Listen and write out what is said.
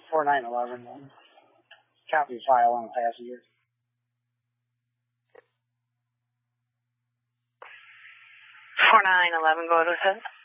4911. Copy file on passenger. 4911, go ahead.